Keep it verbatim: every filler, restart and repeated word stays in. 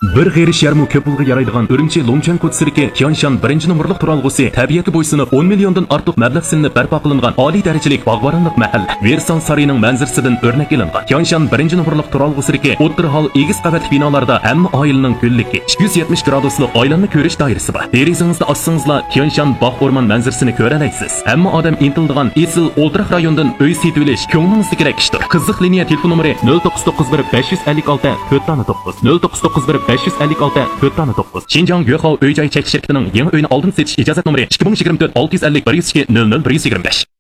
Bir g'erish yarmi ko'p pulga yaraydigan Urumchi Longchan Kotsirki Tianshan birinchi nomerlik turalg'usi tabiatga bo'ysunib o'n milliondan ortiq mablag' silinib barpo qilingan oliy darajalik bog'boronlik mahalla Versan sariyining manzarasidan o'rnak ilingan. Tianshan birinchi nomerlik turalg'usirki o'tkir hol egiz qavatli binolarda hamma oilaning kunligi ikki yuz yetmish graduslik oilanni ko'rish doirasi bor. Derizangizni ochsangizlar Tianshan bog' o'rmon manzarasini ko'ra olasiz. Hamma odam intildigan Esil O'ltiraq rayonidan uy setib olish ko'nglingizdagi kerak ishdir. Qiziq liniya telefon nomeri nol to'qqiz to'qqiz bir besh yuz ellik olti to'rt to'qqiz nol to'qqiz to'qqiz bir besh yuz ellik olti to'rt to'qqiz. Xinjiang Yuhao uy-joy chekish shirkatining yangi uyni oldin setish ijozat nomeri ikki ming yigirma to'rt olti yuz ellik bir yuz ikki nol nol bir yuz yigirma besh.